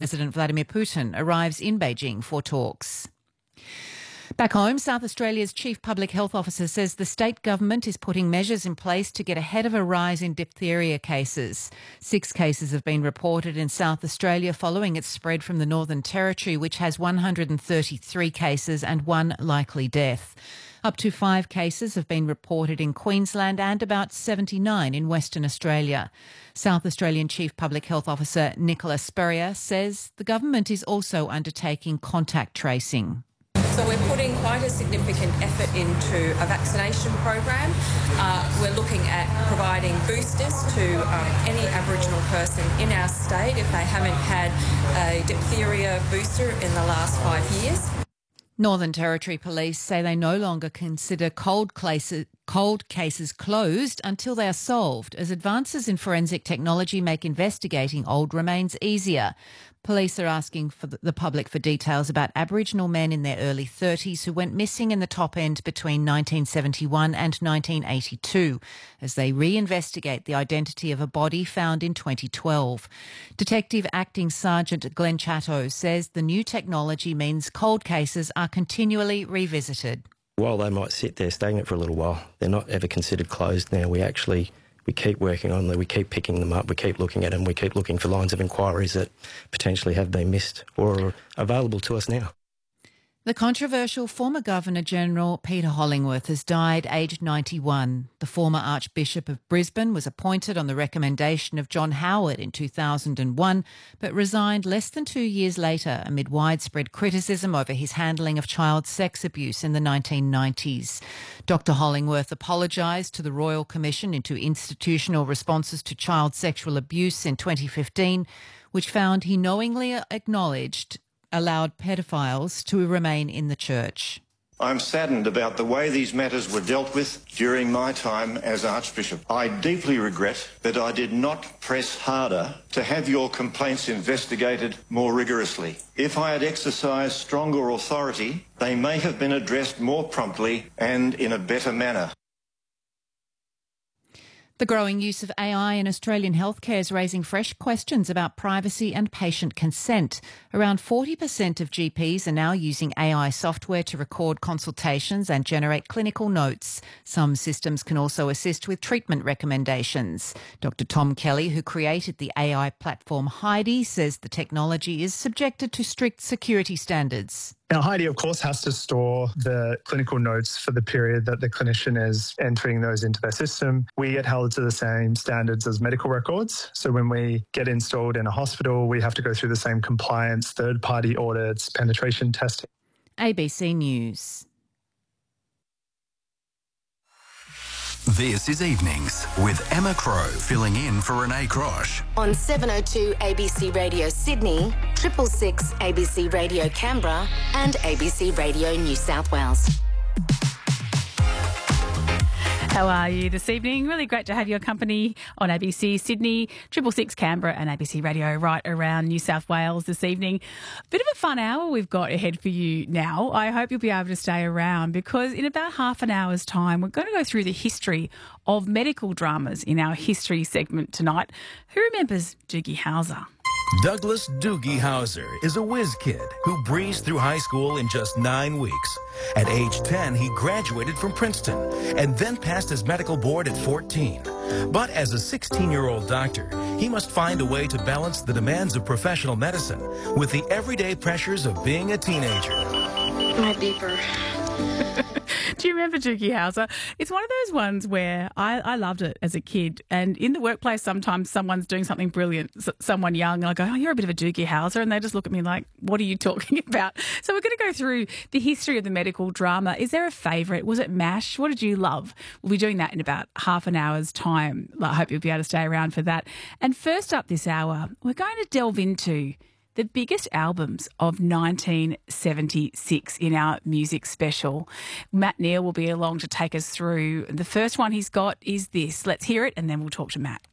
President Vladimir Putin arrives in Beijing for talks. Back home, South Australia's Chief Public Health Officer says the state government is putting measures in place to get ahead of a rise in diphtheria cases. 6 cases have been reported in South Australia following its spread from the Northern Territory, which has 133 cases and 1 likely death. Up to 5 cases have been reported in Queensland and about 79 in Western Australia. South Australian Chief Public Health Officer Nicola Spurrier says the government is also undertaking contact tracing. So we're putting quite a significant effort into a vaccination program. We're looking at providing boosters to any Aboriginal person in our state if they haven't had a diphtheria booster in the last 5 years. Northern Territory Police say they no longer consider cold cases closed until they are solved, as advances in forensic technology make investigating old remains easier. Police are asking for the public for details about Aboriginal men in their early 30s who went missing in the top end between 1971 and 1982 as they reinvestigate the identity of a body found in 2012. Detective Acting Sergeant Glenn Chatto says the new technology means cold cases are continually revisited. While they might sit there stagnant for a little while, they're not ever considered closed now. We keep working on them, we keep picking them up, we keep looking at them, we keep looking for lines of inquiries that potentially have been missed or are available to us now. The controversial former Governor-General Peter Hollingworth has died aged 91. The former Archbishop of Brisbane was appointed on the recommendation of John Howard in 2001, but resigned less than 2 years later amid widespread criticism over his handling of child sex abuse in the 1990s. Dr Hollingworth apologised to the Royal Commission into Institutional Responses to Child Sexual Abuse in 2015, which found he knowingly allowed pedophiles to remain in the church. I'm saddened about the way these matters were dealt with during my time as Archbishop. I deeply regret that I did not press harder to have your complaints investigated more rigorously. If I had exercised stronger authority, they may have been addressed more promptly and in a better manner. The growing use of AI in Australian healthcare is raising fresh questions about privacy and patient consent. Around 40% of GPs are now using AI software to record consultations and generate clinical notes. Some systems can also assist with treatment recommendations. Dr Tom Kelly, who created the AI platform Heidi, says the technology is subjected to strict security standards. Now, Heidi, of course, has to store the clinical notes for the period that the clinician is entering those into their system. We get held to the same standards as medical records. So when we get installed in a hospital, we have to go through the same compliance, third-party audits, penetration testing. ABC News. This is Evenings with Emma Crow filling in for Renee Crosh. On 702 ABC Radio Sydney, 666 ABC Radio Canberra and ABC Radio New South Wales. How are you this evening? Really great to have your company on ABC Sydney, 666 Canberra and ABC Radio right around New South Wales this evening. Bit of a fun hour we've got ahead for you now. I hope you'll be able to stay around because in about half an hour's time, we're going to go through the history of medical dramas in our history segment tonight. Who remembers Doogie Howser? Douglas Doogie Howser is a whiz kid who breezed through high school in just 9 weeks. At age 10, he graduated from Princeton and then passed his medical board at 14. But as a 16-year-old doctor, he must find a way to balance the demands of professional medicine with the everyday pressures of being a teenager. My beeper. Do you remember Doogie Howser? It's one of those ones where I loved it as a kid. And in the workplace, sometimes someone's doing something brilliant, someone young, and I go, oh, you're a bit of a Doogie Howser. And they just look at me like, what are you talking about? So we're going to go through the history of the medical drama. Is there a favourite? Was it MASH? What did you love? We'll be doing that in about half an hour's time. I hope you'll be able to stay around for that. And first up this hour, we're going to delve into the biggest albums of 1976 in our music special. Matt Neal will be along to take us through. The first one he's got is this. Let's hear it and then we'll talk to Matt.